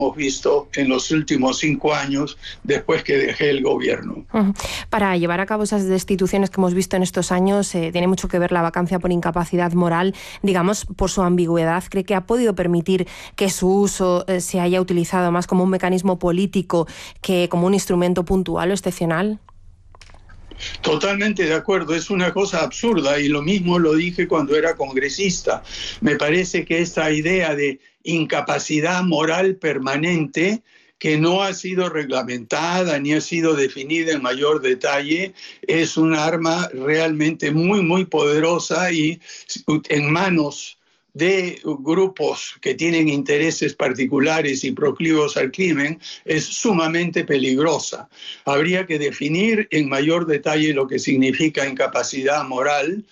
visto en los últimos 5 años después que dejé el gobierno. Para llevar a cabo esas destituciones que hemos visto en estos años, tiene mucho que ver la vacancia por incapacidad moral, digamos, por su ambigüedad. ¿Cree que ha podido permitir que su uso se haya utilizado más como un mecanismo político que como un instrumento puntual o excepcional? Totalmente de acuerdo, es una cosa absurda y lo mismo lo dije cuando era congresista. Me parece que esta idea de incapacidad moral permanente que no ha sido reglamentada ni ha sido definida en mayor detalle, es un arma realmente muy, muy poderosa y en manos de grupos que tienen intereses particulares y proclivos al crimen, es sumamente peligrosa. Habría que definir en mayor detalle lo que significa incapacidad moral,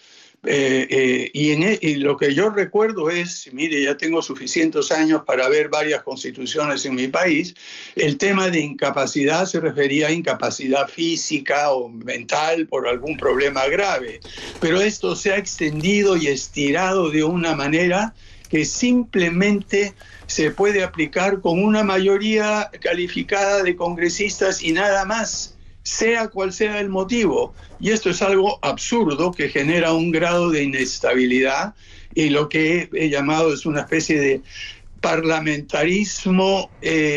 y lo que yo recuerdo es, mire, ya tengo suficientes años para ver varias constituciones en mi país, el tema de incapacidad se refería a incapacidad física o mental por algún problema grave, pero esto se ha extendido y estirado de una manera que simplemente se puede aplicar con una mayoría calificada de congresistas y nada más, sea cual sea el motivo. Y esto es algo absurdo que genera un grado de inestabilidad y lo que he llamado es una especie de parlamentarismo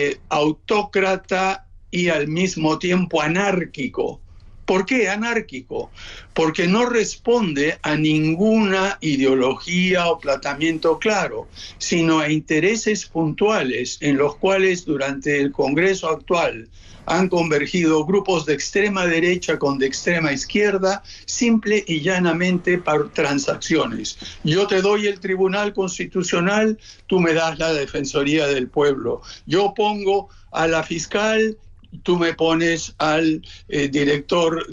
autócrata y al mismo tiempo anárquico. ¿Por qué anárquico? Porque no responde a ninguna ideología o planteamiento claro, sino a intereses puntuales en los cuales durante el Congreso actual han convergido grupos de extrema derecha con de extrema izquierda, simple y llanamente por transacciones. Yo te doy el Tribunal Constitucional, tú me das la Defensoría del Pueblo. Yo pongo a la fiscal, tú me pones al director,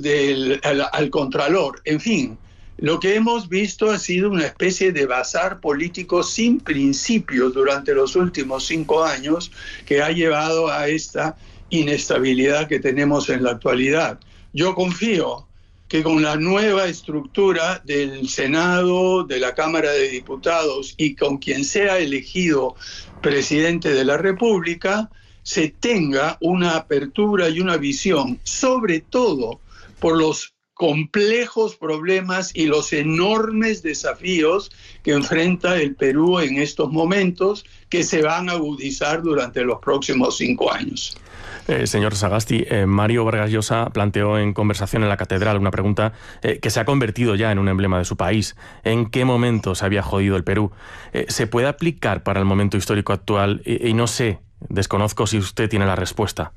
al contralor. En fin, lo que hemos visto ha sido una especie de bazar político sin principios durante los últimos 5 años que ha llevado a esta inestabilidad que tenemos en la actualidad. Yo confío que con la nueva estructura del Senado, de la Cámara de Diputados y con quien sea elegido presidente de la República, se tenga una apertura y una visión, sobre todo por los complejos problemas y los enormes desafíos que enfrenta el Perú en estos momentos, que se van a agudizar durante los próximos 5 años. Señor Sagasti, Mario Vargas Llosa planteó en conversación en la Catedral una pregunta que se ha convertido ya en un emblema de su país. ¿En qué momento se había jodido el Perú? ¿Se puede aplicar para el momento histórico actual? Y no sé, desconozco si usted tiene la respuesta.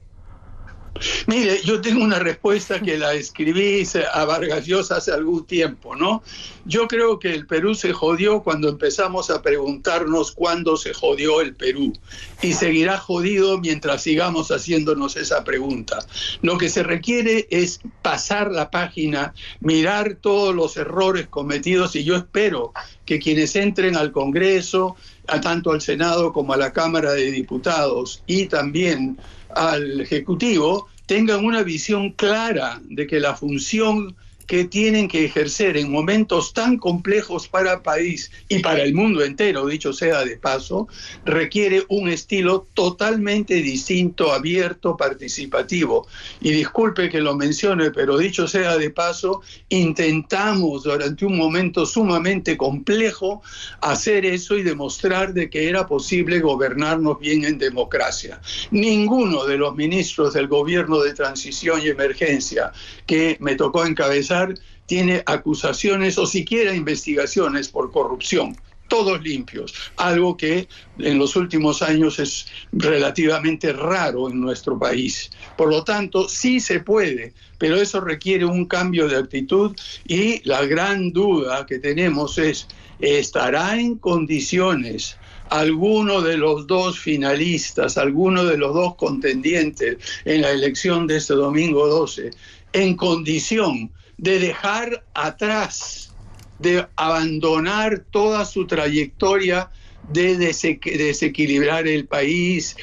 Mire, yo tengo una respuesta que la escribí a Vargas Llosa hace algún tiempo, ¿no? Yo creo que el Perú se jodió cuando empezamos a preguntarnos cuándo se jodió el Perú. Y seguirá jodido mientras sigamos haciéndonos esa pregunta. Lo que se requiere es pasar la página, mirar todos los errores cometidos, y yo espero que quienes entren al Congreso, tanto al Senado como a la Cámara de Diputados y también al Ejecutivo, tengan una visión clara de que la función que tienen que ejercer en momentos tan complejos para el país y para el mundo entero, dicho sea de paso, requiere un estilo totalmente distinto, abierto, participativo. Y disculpe que lo mencione, pero dicho sea de paso, intentamos durante un momento sumamente complejo hacer eso y demostrar de que era posible gobernarnos bien en democracia. Ninguno de los ministros del gobierno de transición y emergencia que me tocó encabezar tiene acusaciones o siquiera investigaciones por corrupción. Todos limpios, algo que en los últimos años es relativamente raro en nuestro país. Por lo tanto, sí se puede, pero eso requiere un cambio de actitud y la gran duda que tenemos es, ¿estará en condiciones alguno de los dos finalistas, alguno de los dos contendientes en la elección de este domingo 12, en condición de dejar atrás, de abandonar toda su trayectoria de desequilibrar el país,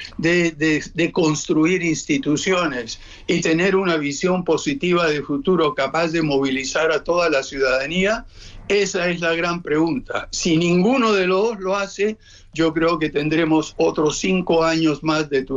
de construir instituciones y tener una visión positiva de futuro capaz de movilizar a toda la ciudadanía? Esa es la gran pregunta. Si ninguno de los dos lo hace, yo creo que tendremos otros 5 años más de